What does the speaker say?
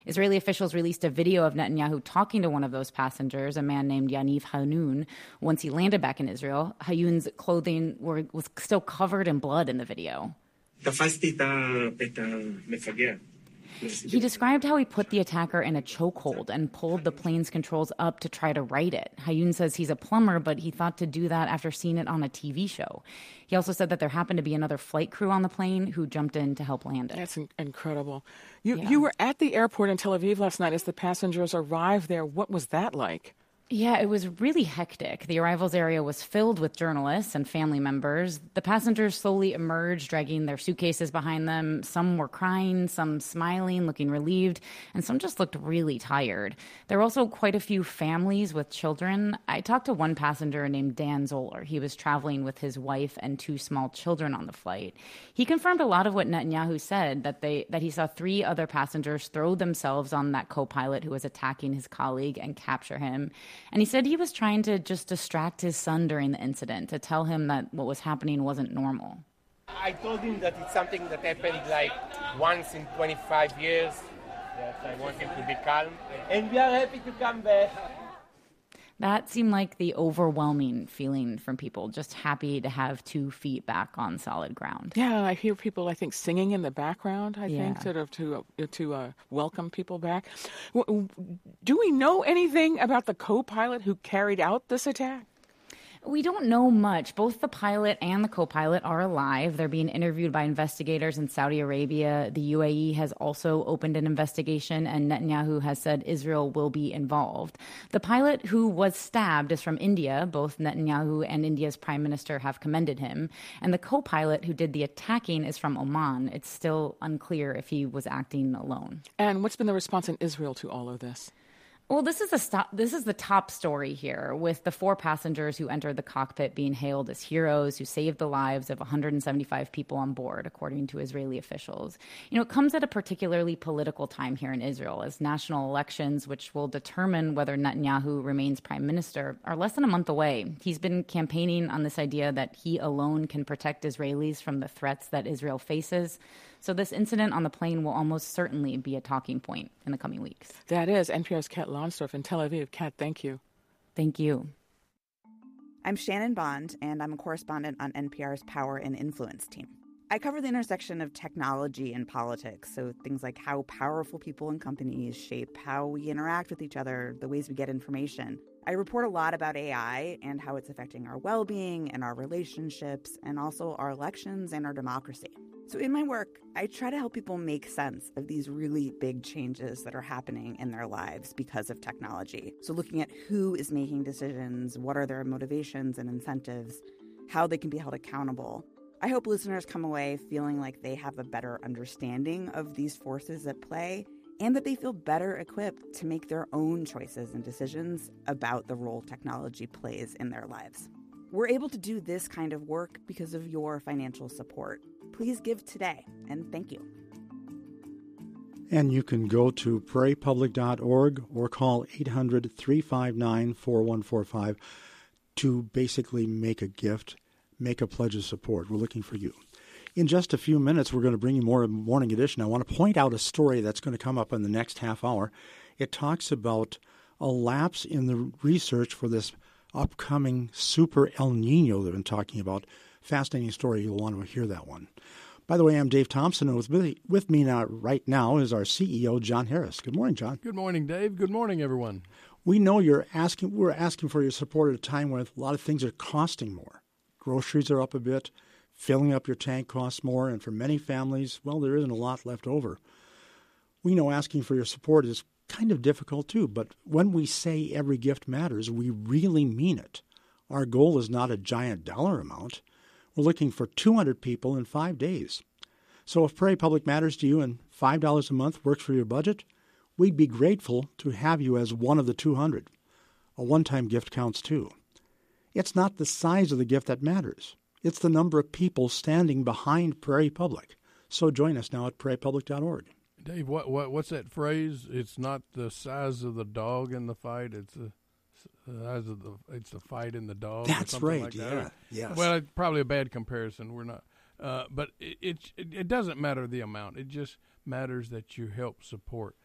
Israeli officials released a video of Netanyahu talking to one of those passengers, a man named Yaniv Hanun, once he landed back in Israel. Hayun's clothing was still covered in blood in the video. He described how he put the attacker in a chokehold and pulled the plane's controls up to try to right it. Hayun says he's a plumber, but he thought to do that after seeing it on a TV show. He also said that there happened to be another flight crew on the plane who jumped in to help land it. That's incredible. You were at the airport in Tel Aviv last night as the passengers arrived there. What was that like? Yeah, it was really hectic. The arrivals area was filled with journalists and family members. The passengers slowly emerged, dragging their suitcases behind them. Some were crying, some smiling, looking relieved, and some just looked really tired. There were also quite a few families with children. I talked to one passenger named Dan Zoller. He was traveling with his wife and 2 small children on the flight. He confirmed a lot of what Netanyahu said, that he saw 3 other passengers throw themselves on that co-pilot who was attacking his colleague and capture him. And he said he was trying to just distract his son during the incident, to tell him that what was happening wasn't normal. I told him that it's something that happened like once in 25 years, that I want him to be calm, and we are happy to come back. That seemed like the overwhelming feeling from people, just happy to have 2 feet back on solid ground. Yeah, I hear people, I think, singing in the background, I think, sort of to welcome people back. Do we know anything about the co-pilot who carried out this attack? We don't know much. Both the pilot and the co-pilot are alive. They're being interviewed by investigators in Saudi Arabia. The UAE has also opened an investigation, and Netanyahu has said Israel will be involved. The pilot who was stabbed is from India. Both Netanyahu and India's prime minister have commended him. And the co-pilot who did the attacking is from Oman. It's still unclear if he was acting alone. And what's been the response in Israel to all of this? Well, this is the top story here, with the 4 passengers who entered the cockpit being hailed as heroes who saved the lives of 175 people on board, according to Israeli officials. It comes at a particularly political time here in Israel, as national elections, which will determine whether Netanyahu remains prime minister, are less than a month away. He's been campaigning on this idea that he alone can protect Israelis from the threats that Israel faces. So this incident on the plane will almost certainly be a talking point in the coming weeks. That is NPR's Kat Lonsdorf in Tel Aviv. Kat, thank you. Thank you. I'm Shannon Bond, and I'm a correspondent on NPR's Power and Influence team. I cover the intersection of technology and politics, so things like how powerful people and companies shape how we interact with each other, the ways we get information. I report a lot about AI and how it's affecting our well-being and our relationships, and also our elections and our democracy. So in my work, I try to help people make sense of these really big changes that are happening in their lives because of technology. So looking at who is making decisions, what are their motivations and incentives, how they can be held accountable. I hope listeners come away feeling like they have a better understanding of these forces at play, and that they feel better equipped to make their own choices and decisions about the role technology plays in their lives. We're able to do this kind of work because of your financial support. Please give today, and thank you. And you can go to prairiepublic.org or call 800-359-4145 to basically make a gift, make a pledge of support. We're looking for you. In just a few minutes, we're going to bring you more of Morning Edition. I want to point out a story that's going to come up in the next half hour. It talks about a lapse in the research for this upcoming Super El Nino they've been talking about. Fascinating story. You'll want to hear that one. By the way, I'm Dave Thompson, and with me now, right now, is our CEO, John Harris. Good morning, John. Good morning, Dave. Good morning, everyone. We know we're asking for your support at a time when a lot of things are costing more. Groceries are up a bit, filling up your tank costs more, and for many families, well, there isn't a lot left over. We know asking for your support is kind of difficult too, but when we say every gift matters, we really mean it. Our goal is not a giant dollar amount. We're looking for 200 people in 5 days. So if Prairie Public matters to you and $5 a month works for your budget, we'd be grateful to have you as one of the 200. A one-time gift counts too. It's not the size of the gift that matters. It's the number of people standing behind Prairie Public. So join us now at prairiepublic.org. Dave, what's that phrase? It's not the size of the dog in the fight. It's the size of the fight in the dog. That's right. Like yeah. that. Yes. Well, it's probably a bad comparison. We're not. But it doesn't matter the amount. It just matters that you help support